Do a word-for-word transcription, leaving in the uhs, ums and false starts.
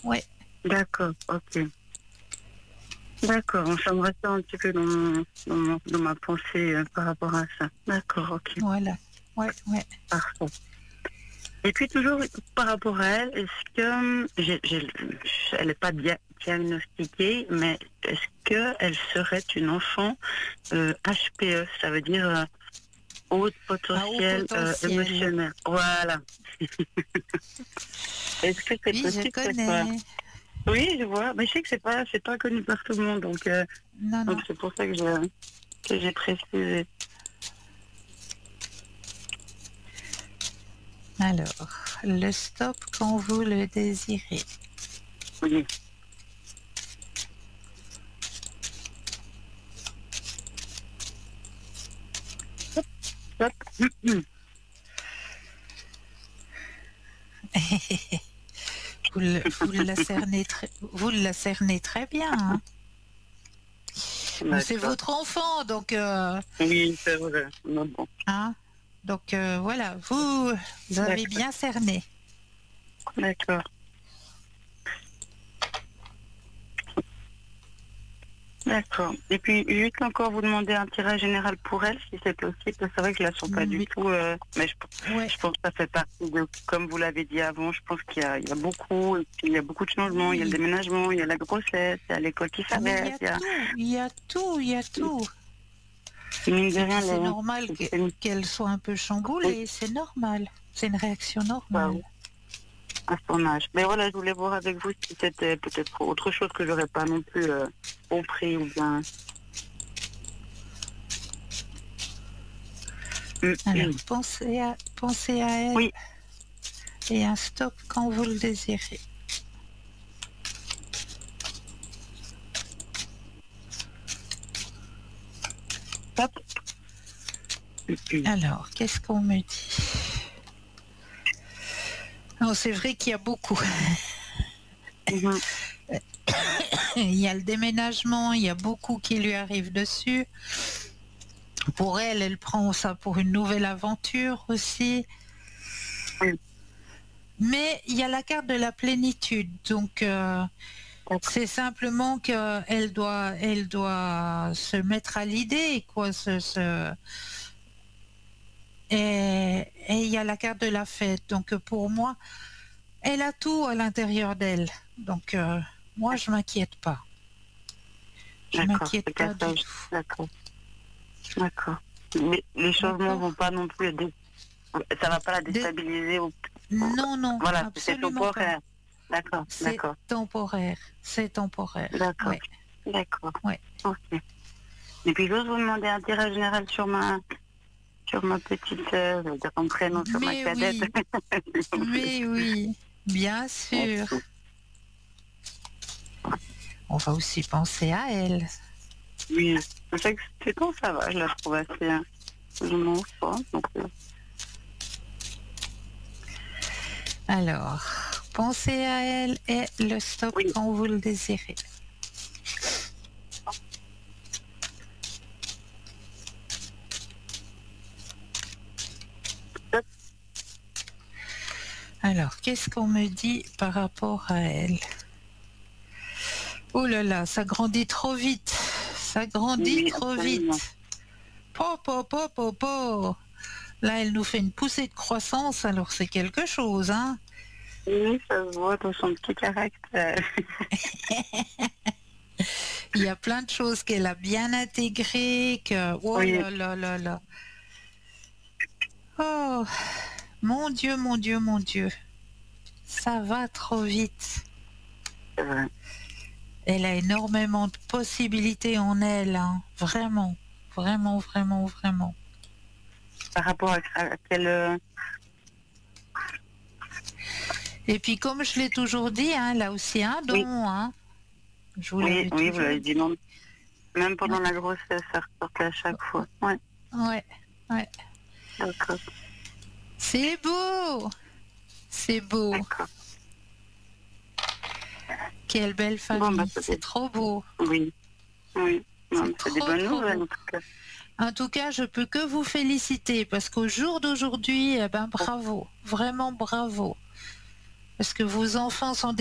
Ouais. D'accord, ok. D'accord, ça me reste un petit peu dans, mon, dans, mon- dans ma pensée euh, par rapport à ça. D'accord, ok, Voilà. Ouais, ouais. parfait. Et puis toujours par rapport à elle, est-ce que, j'ai- j'ai- elle n'est pas dia- diagnostiquée, mais est-ce qu'elle serait une enfant euh, H P E, ça veut dire euh, haut À haut potentiel euh, potentiel. émotionnel. Voilà. Est-ce que c'est Oui, je possible que ce soit... connais. Oui, je vois, mais je sais que c'est pas, c'est pas connu par tout le monde, donc euh, Non, donc non. c'est pour ça que je- que j'ai précisé. Alors, le stop quand vous le désirez. Oui. Hop. Vous le, vous la cernez très, vous la cernez très bien. Hein. Bon, c'est D'accord. votre enfant, donc, euh, Oui, c'est vrai. Mais bon. hein, donc euh, voilà, vous, vous avez D'accord. bien cerné. D'accord. D'accord. Et puis, juste encore vous demander un tirage général pour elle, si c'est possible. C'est vrai que je la sens pas du Oui, tout, euh, mais je, ouais, je pense que ça fait partie de, comme vous l'avez dit avant, je pense qu'il y a, il y a beaucoup, et puis il y a beaucoup de changements. Il y a le oui. déménagement, il y a la grossesse, il y a l'école qui Mais il y s'arrête, a il y a, tout, il y a tout, il y a tout. mine de Et puis rien, c'est les, normal que- c'est une, qu'elle soit un peu oui, chamboulée, c'est normal. C'est une réaction bah normale. oui, à son âge. Mais voilà, je voulais voir avec vous si c'était peut-être autre chose que j'aurais pas non plus euh, compris ou bien. Hum, Alors, hum. pensez à, pensez à elle Oui, et un stop quand vous le désirez. hop. Hum, hum. Alors, qu'est-ce qu'on me dit? Non, c'est vrai qu'il y a beaucoup. Mhm. Il y a le déménagement, il y a beaucoup qui lui arrive dessus. Pour elle, elle prend ça pour une nouvelle aventure aussi. Oui, Mais il y a la carte de la plénitude. Donc, euh, d'accord. c'est simplement qu'elle doit, elle doit se mettre à l'idée, quoi. Ce, ce... Et, et il y a la carte de la fête. Donc, pour moi, elle a tout à l'intérieur d'elle. Donc, euh, moi, je m'inquiète pas. Je D'accord, m'inquiète c'est pas du cassage. tout. D'accord, d'accord. Mais les changements D'accord? vont pas non plus, dé- ça va pas la De- déstabiliser. Ou... Non, non, Voilà, c'est absolument pas. temporaire. D'accord, C'est d'accord, temporaire. C'est temporaire. d'accord, Ouais, d'accord. ouais. Ok. Et puis j'ose vous demander un tirage général sur ma, sur ma petite sœur, je veux dire son prénom, sur ma Mais cadette. oui, mais oui, bien sûr. On va aussi penser à elle. Oui, c'est vrai que c'est quand ça va, je la trouve assez, hein, je m'en fous, donc, euh, Alors, pensez à elle et le stop oui. quand vous le désirez. Alors, qu'est-ce qu'on me dit par rapport à elle? Oh là là, ça grandit trop vite. Ça grandit Oui, trop absolument. vite. Po, po, po, po, po. Là, elle nous fait une poussée de croissance, alors c'est quelque chose, hein? Oui, ça se voit dans son petit caractère. Il y a plein de choses qu'elle a bien intégrées, que... Oh Oui, là là là là. Oh, mon Dieu, mon Dieu, mon Dieu. Ça va trop vite. c'est vrai. Elle a énormément de possibilités en elle, hein. Vraiment, vraiment, vraiment, vraiment. Par rapport à, à quel... euh, Et puis, comme je l'ai toujours dit, hein, elle a aussi un Oui, don, hein. Je vous oui, l'avais oui, vous toujours l'avez dit, dit. non. Même Ouais, pendant la grossesse, ça ressortait à chaque fois. Ouais, ouais, ouais. d'accord, C'est beau, c'est beau. d'accord. Quelle belle Bon, bah, famille, c'est c'est bien. trop beau. Oui, oui. Non, mais C'est c'est des trop, bonnes trop nouvelles, beau. en tout cas. En tout cas, je peux que vous féliciter parce qu'au jour d'aujourd'hui, eh ben, bravo, vraiment bravo. Parce que vos enfants sont